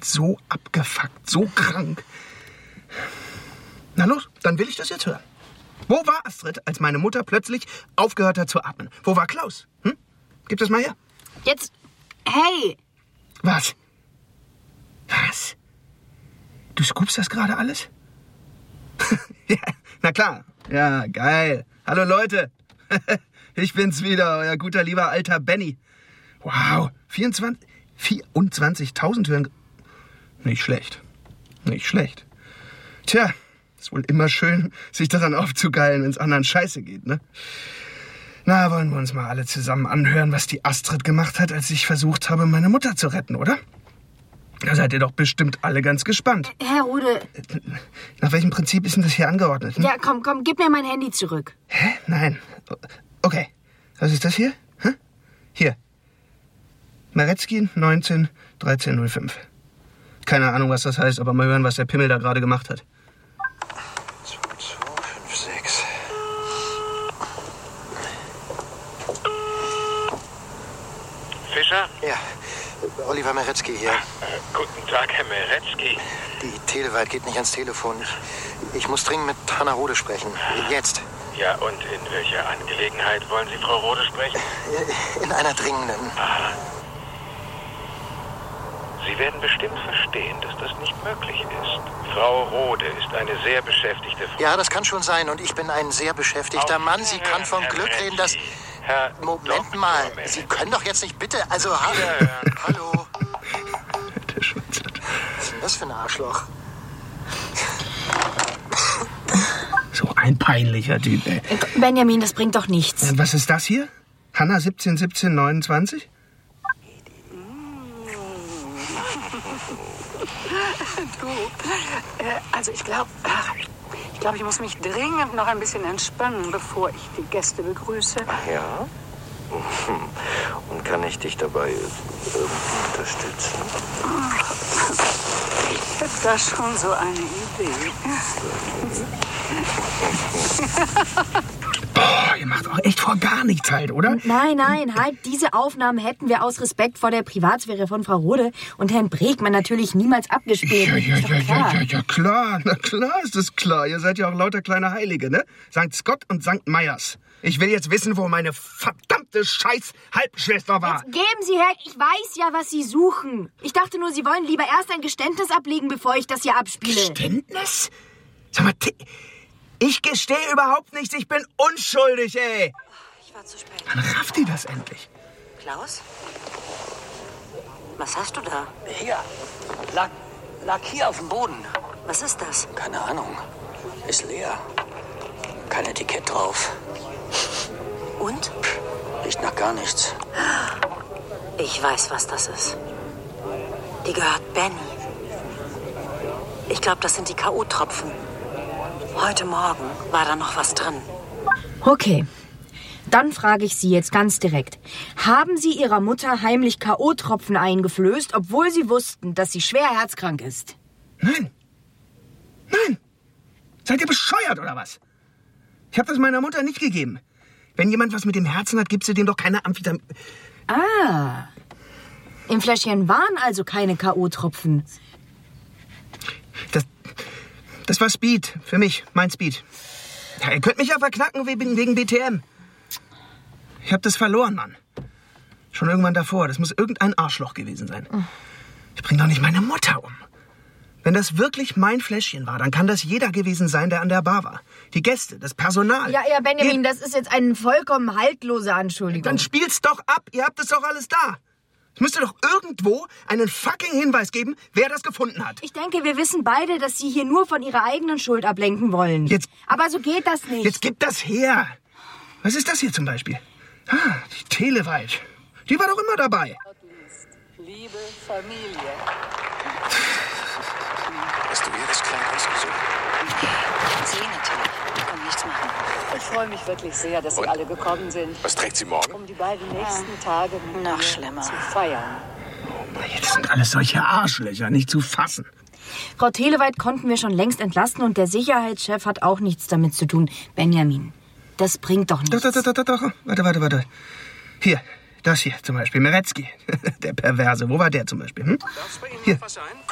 so abgefuckt, so krank. Na los, dann will ich das jetzt hören. Wo war Astrid, als meine Mutter plötzlich aufgehört hat zu atmen? Wo war Klaus? Gib das mal her. Jetzt, hey! Was? Was? Du scoopst das gerade alles? Ja, na klar. Ja, geil. Hallo Leute. Ich bin's wieder, euer guter, lieber alter Benny. Wow, 24.000 hören. Nicht schlecht. Nicht schlecht. Tja, ist wohl immer schön, sich daran aufzugeilen, wenn's anderen scheiße geht, ne? Na, wollen wir uns mal alle zusammen anhören, was die Astrid gemacht hat, als ich versucht habe, meine Mutter zu retten, oder? Da seid ihr doch bestimmt alle ganz gespannt. Herr Rode. Nach welchem Prinzip ist denn das hier angeordnet? Ja, komm, gib mir mein Handy zurück. Hä? Nein. Okay. Was ist das hier? Hier. Maretzky 19 1305. Keine Ahnung, was das heißt, aber mal hören, was der Pimmel da gerade gemacht hat. 2256. Fischer? Ja, Oliver Maretzky hier. Guten Tag, Herr Maretzky. Die Teleweit geht nicht ans Telefon. Ich muss dringend mit Hanna Rode sprechen. Jetzt. Ja, und in welcher Angelegenheit wollen Sie Frau Rode sprechen? In einer dringenden. Aha. Sie werden bestimmt verstehen, dass das nicht möglich ist. Frau Rode ist eine sehr beschäftigte Frau. Ja, das kann schon sein. Und ich bin ein sehr beschäftigter Mann. Sie kann vom Glück reden, dass... Moment mal. Sie können doch jetzt nicht bitte... Also, hallo. Der Schwitzer. Was ist denn das für ein Arschloch? So ein peinlicher Typ, ey. Benjamin, das bringt doch nichts. Was ist das hier? Hanna 17 17 29? Du, also ich glaube, ich muss mich dringend noch ein bisschen entspannen, bevor ich die Gäste begrüße. Ach ja? Und kann ich dich dabei unterstützen? Ich hätte da schon so eine Idee. Boah, ihr macht auch echt vor gar nichts halt, oder? Nein, halt. Diese Aufnahmen hätten wir aus Respekt vor der Privatsphäre von Frau Rode und Herrn Bregmann natürlich niemals abgespielt. Ja, klar. Na klar ist es klar. Ihr seid ja auch lauter kleine Heilige, ne? St. Scott und St. Meyers. Ich will jetzt wissen, wo meine verdammte Scheiß-Halbschwester war. Jetzt geben Sie her, ich weiß ja, was Sie suchen. Ich dachte nur, Sie wollen lieber erst ein Geständnis ablegen, bevor ich das hier abspiele. Geständnis? Sag mal, ich gestehe überhaupt nichts. Ich bin unschuldig, ey. Ich war zu spät. Wann rafft die das endlich? Klaus? Was hast du da? Hier. Lag hier auf dem Boden. Was ist das? Keine Ahnung. Ist leer. Kein Etikett drauf. Und? Riecht nach gar nichts. Ich weiß, was das ist. Die gehört Benny. Ich glaube, das sind die K.O.-Tropfen. Heute Morgen war da noch was drin. Okay, dann frage ich Sie jetzt ganz direkt. Haben Sie Ihrer Mutter heimlich K.O.-Tropfen eingeflößt, obwohl Sie wussten, dass sie schwer herzkrank ist? Nein. Seid ihr bescheuert oder was? Ich habe das meiner Mutter nicht gegeben. Wenn jemand was mit dem Herzen hat, gibst du dem doch keine Amphetamin. Ah, im Fläschchen waren also keine K.O.-Tropfen. Das war Speed. Für mich. Mein Speed. Ja, ihr könnt mich ja verknacken wegen BTM. Ich hab das verloren, Mann. Schon irgendwann davor. Das muss irgendein Arschloch gewesen sein. Ich bring doch nicht meine Mutter um. Wenn das wirklich mein Fläschchen war, dann kann das jeder gewesen sein, der an der Bar war. Die Gäste, das Personal. Ja, Benjamin, das ist jetzt eine vollkommen haltlose Anschuldigung. Dann spielt's doch ab. Ihr habt es doch alles da. Es müsste doch irgendwo einen fucking Hinweis geben, wer das gefunden hat. Ich denke, wir wissen beide, dass Sie hier nur von Ihrer eigenen Schuld ablenken wollen. Aber so geht das nicht. Jetzt gib das her. Was ist das hier zum Beispiel? Die Teleweit. Die war doch immer dabei. Liebe Familie. Hast du ihr das Kleid ausgesucht? Sie natürlich. Ich kann nichts machen. Ich freue mich wirklich sehr, dass Sie alle gekommen sind, Was trägt sie morgen? um die beiden nächsten Tage mit Noch mir schlimmer. zu feiern. Das sind alles solche Arschlöcher, nicht zu fassen. Frau Teleweit konnten wir schon längst entlassen und der Sicherheitschef hat auch nichts damit zu tun. Benjamin, das bringt doch nichts. Doch. Warte. Hier, das hier zum Beispiel. Maretzky. Der Perverse. Wo war der zum Beispiel? Hm? Darf's bei Ihnen Hier. noch was sein?